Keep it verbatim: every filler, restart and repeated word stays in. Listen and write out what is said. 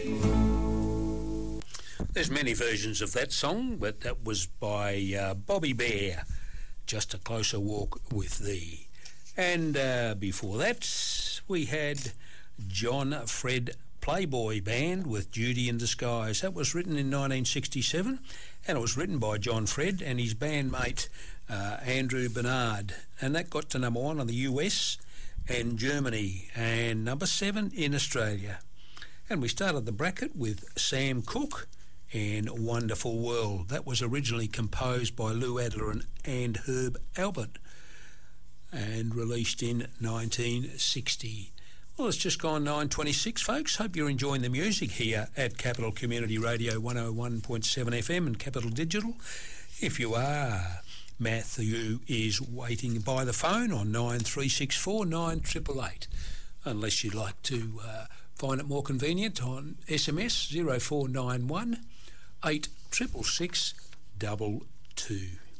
There's many versions of that song, but that was by uh, Bobby Bear, Just a Closer Walk with Thee. And uh, before that, we had John Fred Playboy Band with Judy in Disguise. That was written in nineteen sixty-seven, and it was written by John Fred and his bandmate uh, Andrew Bernard. And that got to number one in the U S and Germany, and number seven in Australia. And we started the bracket with Sam Cooke and Wonderful World. That was originally composed by Lou Adler and, and Herb Alpert and released in nineteen sixty. Well, it's just gone nine twenty-six, folks. Hope you're enjoying the music here at Capital Community Radio one oh one point seven F M and Capital Digital. If you are, Matthew is waiting by the phone on nine three six four nine eight eight eight, unless you'd like to uh, find it more convenient on S M S zero four nine one eight six six six two two.